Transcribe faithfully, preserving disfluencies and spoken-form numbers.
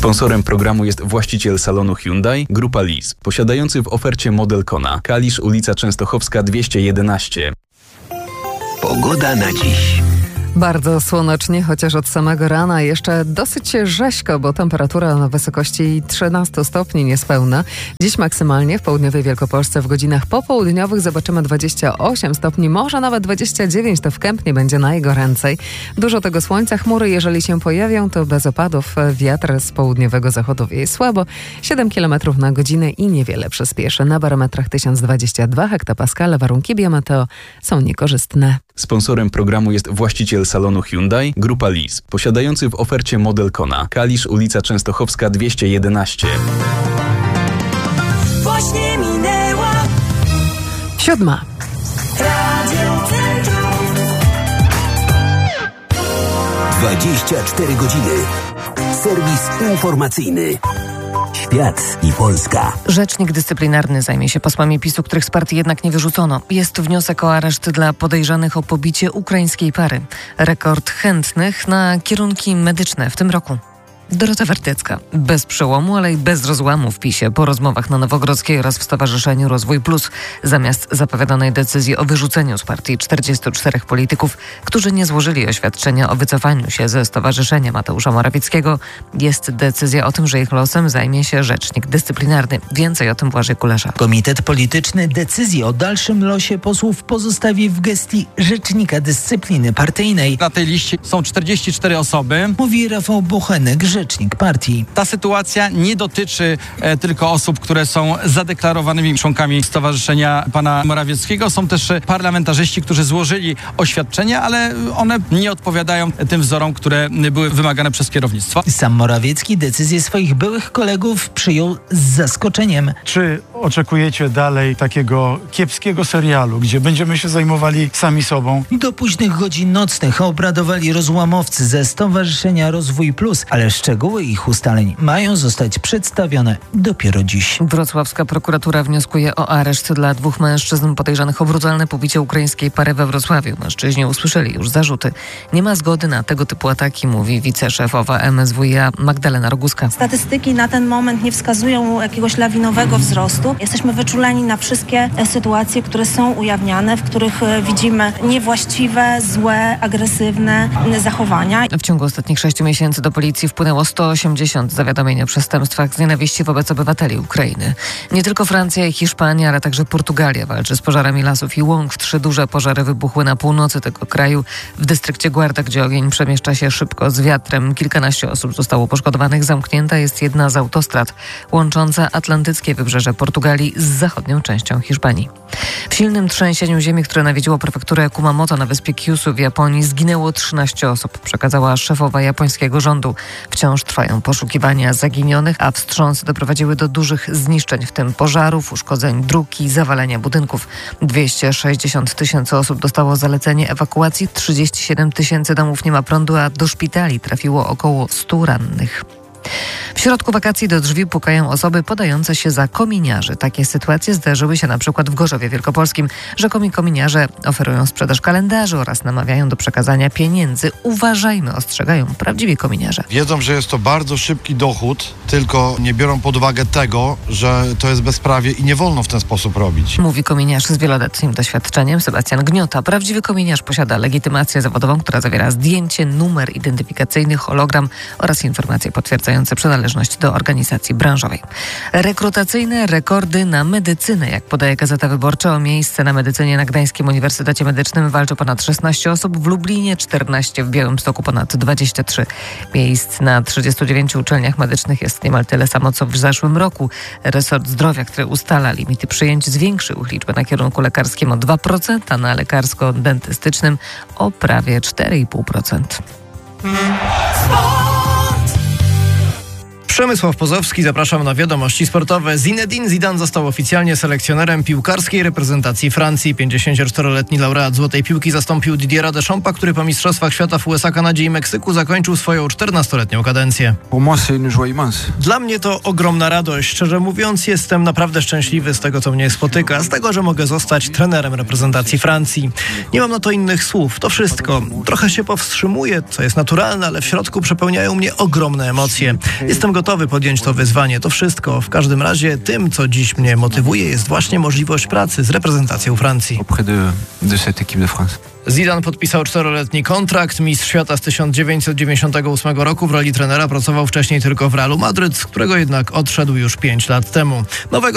Sponsorem programu jest właściciel salonu Hyundai, Grupa Lease, posiadający w ofercie model Kona. Kalisz, ulica Częstochowska dwieście jedenaście. Pogoda na dziś. Bardzo słonecznie, chociaż od samego rana jeszcze dosyć rzeźko, bo temperatura na wysokości trzynaście stopni niespełna. Dziś maksymalnie w południowej Wielkopolsce w godzinach popołudniowych zobaczymy dwadzieścia osiem stopni, może nawet dwadzieścia dziewięć, to w Kępnie będzie najgoręcej. Dużo tego słońca, chmury jeżeli się pojawią, to bez opadów. Wiatr z południowego zachodu wieje słabo, siedem kilometrów na godzinę i niewiele przyspieszy. Na barometrach tysiąc dwadzieścia dwa hektopaskale, warunki biometeo są niekorzystne. Sponsorem programu jest właściciel salonu Hyundai, Grupa Lease, posiadający w ofercie model Kona. Kalisz, ulica Częstochowska dwieście jedenaście. Właśnie minęła Siódma. Radio Centrum. dwadzieścia cztery godziny. Serwis informacyjny. Świat i Polska. Rzecznik dyscyplinarny zajmie się posłami PiSu, których z partii jednak nie wyrzucono. Jest wniosek o areszt dla podejrzanych o pobicie ukraińskiej pary. Rekord chętnych na kierunki medyczne w tym roku. Dorota Wertycka. Bez przełomu, ale i bez rozłamu w PiSie po rozmowach na Nowogrodzkiej oraz w Stowarzyszeniu Rozwój Plus. Zamiast zapowiadanej decyzji o wyrzuceniu z partii czterdziestu czterech polityków, którzy nie złożyli oświadczenia o wycofaniu się ze Stowarzyszenia Mateusza Morawieckiego, jest decyzja o tym, że ich losem zajmie się rzecznik dyscyplinarny. Więcej o tym Błażej Kulesza. Komitet polityczny decyzję o dalszym losie posłów pozostawi w gestii rzecznika dyscypliny partyjnej. Na tej liście są czterdzieści cztery osoby. Mówi Rafał Bochenek, rzecznik partii. Ta sytuacja nie dotyczy e, tylko osób, które są zadeklarowanymi członkami Stowarzyszenia pana Morawieckiego. Są też parlamentarzyści, którzy złożyli oświadczenia, ale one nie odpowiadają tym wzorom, które były wymagane przez kierownictwo. Sam Morawiecki decyzję swoich byłych kolegów przyjął z zaskoczeniem. Czy oczekujecie dalej takiego kiepskiego serialu, gdzie będziemy się zajmowali sami sobą? Do późnych godzin nocnych obradowali rozłamowcy ze Stowarzyszenia Rozwój Plus, ale szczegóły ich ustaleń mają zostać przedstawione dopiero dziś. Wrocławska prokuratura wnioskuje o areszt dla dwóch mężczyzn podejrzanych o brutalne pobicie ukraińskiej pary we Wrocławiu. Mężczyźni usłyszeli już zarzuty. Nie ma zgody na tego typu ataki, mówi wiceszefowa M S W iA Magdalena Roguska. Statystyki na ten moment nie wskazują jakiegoś lawinowego wzrostu. Jesteśmy wyczuleni na wszystkie sytuacje, które są ujawniane, w których widzimy niewłaściwe, złe, agresywne zachowania. W ciągu ostatnich sześciu miesięcy do policji wpłynęło sto osiemdziesiąt zawiadomień o przestępstwach z nienawiści wobec obywateli Ukrainy. Nie tylko Francja i Hiszpania, ale także Portugalia walczy z pożarami lasów i łąk. Trzy duże pożary wybuchły na północy tego kraju, w dystrykcie Guarda, gdzie ogień przemieszcza się szybko z wiatrem. Kilkanaście osób zostało poszkodowanych. Zamknięta jest jedna z autostrad łącząca atlantyckie wybrzeże Portugalii z zachodnią częścią Hiszpanii. W silnym trzęsieniu ziemi, które nawiedziło prefekturę Kumamoto na wyspie Kyushu w Japonii, zginęło trzynaście osób, przekazała szefowa japońskiego rządu. Wciąż trwają poszukiwania zaginionych, a wstrząsy doprowadziły do dużych zniszczeń, w tym pożarów, uszkodzeń dróg i zawalenia budynków. dwieście sześćdziesiąt tysięcy osób dostało zalecenie ewakuacji, trzydzieści siedem tysięcy domów nie ma prądu, a do szpitali trafiło około stu rannych. W środku wakacji do drzwi pukają osoby podające się za kominiarzy. Takie sytuacje zdarzyły się na przykład w Gorzowie Wielkopolskim. Rzekomi kominiarze oferują sprzedaż kalendarzy oraz namawiają do przekazania pieniędzy. Uważajmy, ostrzegają prawdziwi kominiarze. Wiedzą, że jest to bardzo szybki dochód, tylko nie biorą pod uwagę tego, że to jest bezprawie i nie wolno w ten sposób robić. Mówi kominiarz z wieloletnim doświadczeniem Sebastian Gniota. Prawdziwy kominiarz posiada legitymację zawodową, która zawiera zdjęcie, numer identyfikacyjny, hologram oraz informacje potwierdzające przynależność do organizacji branżowej. Rekrutacyjne rekordy na medycynę. Jak podaje Gazeta Wyborcza, o miejsce na medycynie na Gdańskim Uniwersytecie Medycznym walczy ponad szesnaście osób, w Lublinie czternaście, w Białymstoku ponad dwadzieścia trzy. Miejsc na trzydziestu dziewięciu uczelniach medycznych jest niemal tyle samo, co w zeszłym roku. Resort Zdrowia, który ustala limity przyjęć, zwiększył liczbę na kierunku lekarskim o dwa procent, a na lekarsko-dentystycznym o prawie cztery i pół procent. Przemysław Pozowski, zapraszam na wiadomości sportowe. Zinedine Zidane został oficjalnie selekcjonerem piłkarskiej reprezentacji Francji. pięćdziesięcioczteroletni laureat Złotej Piłki zastąpił Didiera Deschampa, który po Mistrzostwach Świata w U S A, Kanadzie i Meksyku zakończył swoją czternastoletnią kadencję. Dla mnie to ogromna radość. Szczerze mówiąc, jestem naprawdę szczęśliwy z tego, co mnie spotyka, z tego, że mogę zostać trenerem reprezentacji Francji. Nie mam na to innych słów. To wszystko. Trochę się powstrzymuję, co jest naturalne, ale w środku przepełniają mnie ogromne emocje. Jestem gotowy gotowy podjąć to wyzwanie. To wszystko. W każdym razie tym, co dziś mnie motywuje, jest właśnie możliwość pracy z reprezentacją Francji. Auprès de, de cette équipe de France. Zidane podpisał czteroletni kontrakt. Mistrz świata z tysiąc dziewięćset dziewięćdziesiątego ósmego roku w roli trenera pracował wcześniej tylko w Realu Madryt, z którego jednak odszedł już pięć lat temu. Nowego